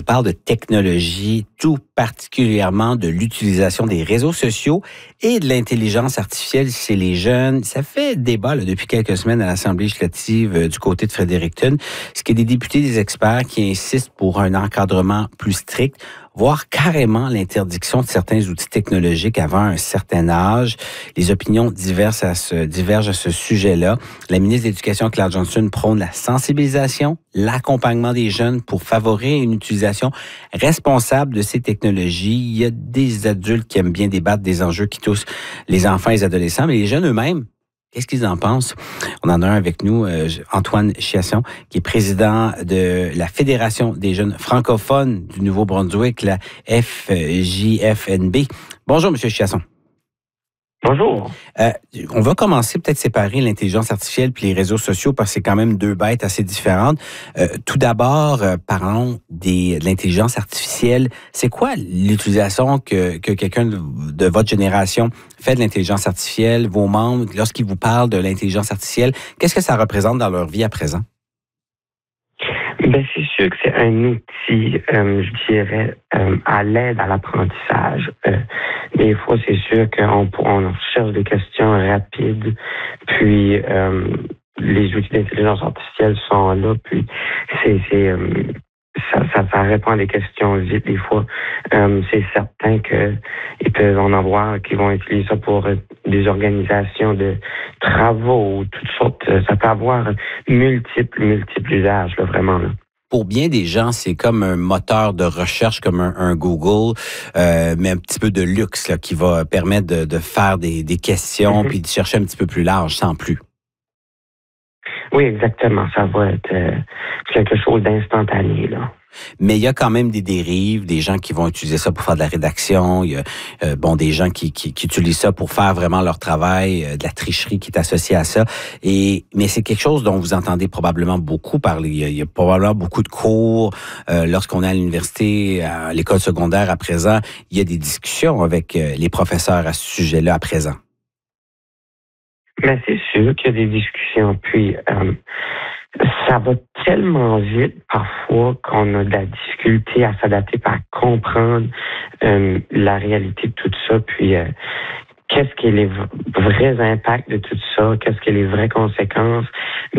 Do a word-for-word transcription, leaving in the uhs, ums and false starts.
parle de technologie, tout particulièrement de l'utilisation des réseaux sociaux et de l'intelligence artificielle chez les jeunes. Ça fait débat là, depuis quelques semaines à l'Assemblée législative euh, du côté de Fredericton, ce qui est des députés, des experts qui insistent pour un encadrement plus strict, voire carrément l'interdiction de certains outils technologiques avant un certain âge. Les opinions diverses à ce, divergent à ce sujet-là. La ministre de l'Éducation, Claire Johnson, prône la sensibilisation, l'accompagnement des jeunes pour favoriser une utilisation responsable de ces technologies. Il y a des adultes qui aiment bien débattre des enjeux qui touchent les enfants et les adolescents, mais les jeunes eux-mêmes, qu'est-ce qu'ils en pensent? On en a un avec nous, euh, Antoine Chiasson, qui est président de la Fédération des jeunes francophones du Nouveau-Brunswick, la F J F N B. Bonjour, M. Chiasson. Bonjour. Euh, on va commencer peut-être séparer l'intelligence artificielle puis les réseaux sociaux parce que c'est quand même deux bêtes assez différentes. Euh, tout d'abord, euh, parlons des, de l'intelligence artificielle. C'est quoi l'utilisation que, que quelqu'un de, de votre génération fait de l'intelligence artificielle, vos membres, lorsqu'ils vous parlent de l'intelligence artificielle, qu'est-ce que ça représente dans leur vie à présent? Ben, c'est sûr que c'est un outil, euh, je dirais, euh, à l'aide à l'apprentissage. Euh, des fois, c'est sûr qu'on on cherche des questions rapides, puis euh, les outils d'intelligence artificielle sont là, puis c'est, c'est euh, ça, ça, ça répond à des questions vite. Des fois, euh, c'est certain qu'ils peuvent en avoir qui vont utiliser ça pour euh, des organisations de travaux, toutes sortes. Ça peut avoir multiples, multiples usages, là, vraiment. Là. Pour bien des gens, c'est comme un moteur de recherche, comme un, un Google, euh, mais un petit peu de luxe là, qui va permettre de, de faire des, des questions mm-hmm. puis de chercher un petit peu plus large, sans plus. Oui, exactement. Ça va être euh, quelque chose d'instantané, là. Mais il y a quand même des dérives, des gens qui vont utiliser ça pour faire de la rédaction. Il y a euh, bon des gens qui, qui, qui utilisent ça pour faire vraiment leur travail, euh, de la tricherie qui est associée à ça. Et mais c'est quelque chose dont vous entendez probablement beaucoup parler. Il y a, il y a probablement beaucoup de cours euh, lorsqu'on est à l'université, à l'école secondaire à présent. Il y a des discussions avec euh, les professeurs à ce sujet-là à présent. Mais c'est sûr qu'il y a des discussions. Puis euh, ça va tellement vite parfois qu'on a de la difficulté à s'adapter, à comprendre euh, la réalité de tout ça, puis euh, qu'est-ce qui est les vrais impacts de tout ça, qu'est-ce qui est les vraies conséquences.